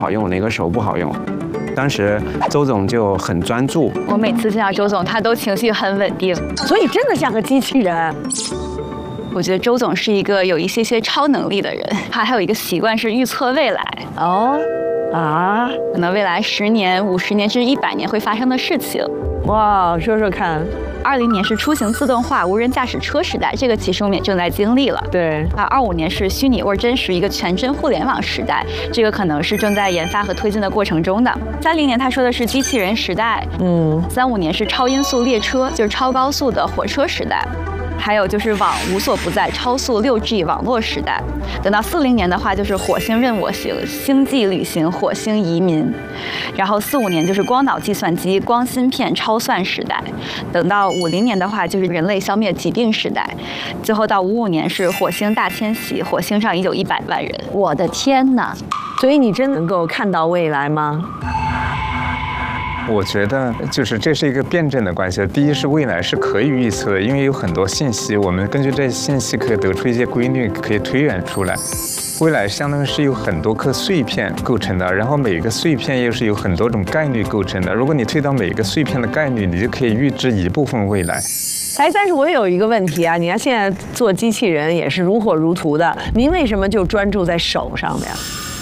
好用，哪个手不好用。当时周总就很专注， 我每次见到周总，他都情绪很稳定， 所以真的像个机器人。 我觉得周总是一个有一些超能力的人，他还有一个习惯是预测未来。可能未来10年、50年甚至100年会发生的事情。 哇，说说看。 20年是出行自动化、无人驾驶车时代，这个其实我们也正在经历了。 对。 25年是虚拟或真实一个全真互联网时代，这个可能是正在研发和推进的过程中的。30年他说的是机器人时代。35年是超音速列车，就是超高速的火车时代。还有就是网无所不在、超速6G 网络时代。等到40年的话，就是火星任我行、星际旅行、火星移民。然后45年就是光脑计算机、光芯片、超算时代。等到50年的话，就是人类消灭疾病时代。最后到55年是火星大迁徙，火星上已有100万人。 我的天哪！所以你真能够看到未来吗？ 我觉得就是这是一个辩证的关系。第一是未来是可以预测的，因为有很多信息，我们根据这些信息可以得出一些规律，可以推演出来。未来相当于是由很多颗碎片构成的，然后每个碎片又是由很多种概率构成的。如果你推到每个碎片的概率，你就可以预知一部分未来。 但是我有一个问题啊，你看现在做机器人也是如火如荼的，您为什么就专注在手上的呀？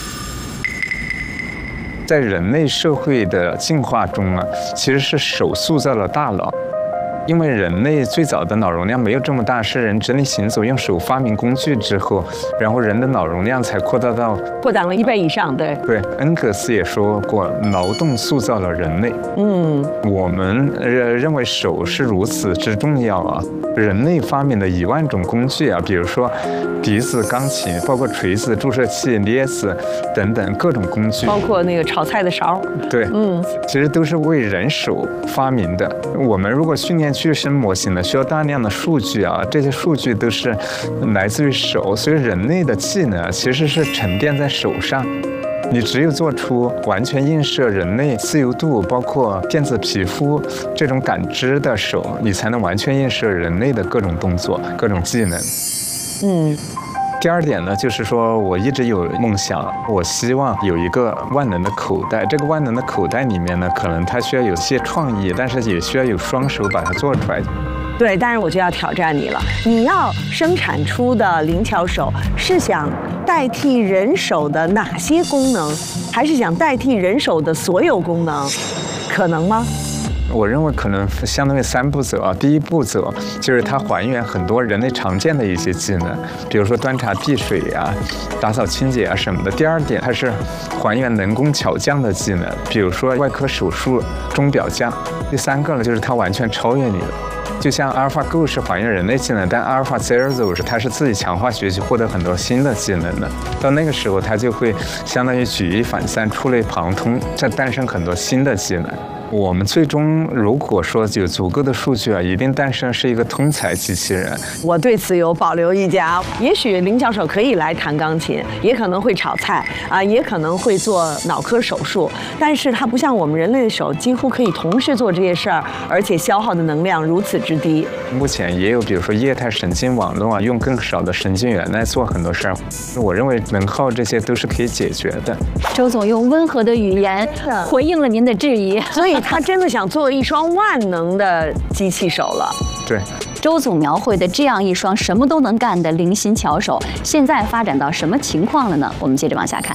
在人类社会的进化中啊，其实是手塑造了大脑。因为人类最早的脑容量没有这么大，是人直立行走用手发明工具之后，然后人的脑容量才扩大到扩展了1倍以上。对， 恩格斯也说过，劳动塑造了人类。我们认为手是如此之重要啊。人类发明的1万种工具啊，比如说笛子、钢琴，包括锤子、注射器、镊子等等各种工具， 包括那个炒菜的勺。 对，其实都是为人手发明的。我们如果训练具身模型呢，需要大量的数据啊，这些数据都是来自于手，所以人类的技能其实是沉淀在手上。你只有做出完全映射人类自由度，包括电子皮肤这种感知的手，你才能完全映射人类的各种动作、各种技能。第二点呢，就是说我一直有梦想，我希望有一个万能的口袋。这个万能的口袋里面呢，可能它需要有些创意，但是也需要有双手把它做出来。 对，但是我就要挑战你了，你要生产出的灵巧手是想代替人手的哪些功能，还是想代替人手的所有功能？可能吗？ 我认为可能相当于3步骤啊。第一步骤就是它还原很多人类常见的一些技能，比如说端茶递水啊、打扫清洁啊什么的。第二点，它是还原人工巧匠的技能，比如说外科手术、钟表匠。第3个呢，就是它完全超越你了。就像 AlphaGo 是还原人类技能，但 AlphaZero 是它是自己强化学习，获得很多新的技能的。到那个时候，它就会相当于举一反三、触类旁通，再诞生很多新的技能。我们最终如果说有足够的数据啊，一定诞生是一个通才机器人。 我对此有保留意见啊。也许灵巧手可以来弹钢琴，也可能会炒菜啊，也可能会做脑科手术，但是它不像我们人类的手，几乎可以同时做这些事儿，而且消耗的能量如此之低。 目前也有，比如说液态神经网络啊，用更少的神经元来做很多事儿。我认为能耗这些都是可以解决的。 周总用温和的语言回应了您的质疑， 所以他真的想做一双万能的机器手了。 对， 周总描绘的这样一双什么都能干的灵心巧手，现在发展到什么情况了呢？我们接着往下看。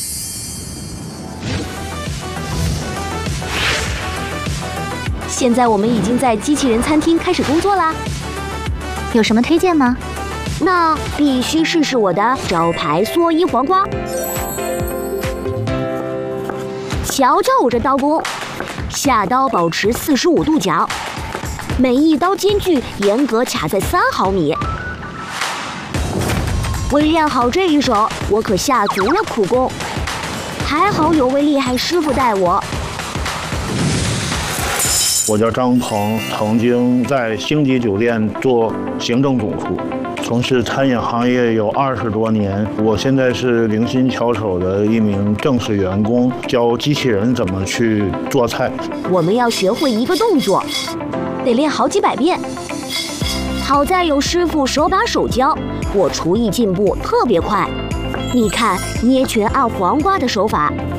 现在我们已经在机器人餐厅开始工作啦， 有什么推荐吗？ 那必须试试我的招牌蓑衣黄瓜。瞧瞧我这刀工，下刀保持45度角，每一刀间距严格卡在3毫米。为练好这一手，我可下足了苦功，还好有位厉害师傅带我。 我叫张鹏，曾经在星级酒店做行政总厨，从事餐饮行业有20多年。我现在是灵心巧手的一名正式员工，教机器人怎么去做菜。 我们要学会一个动作，得练好几百遍。好在有师傅手把手教，我厨艺进步特别快。你看捏拳按黄瓜的手法，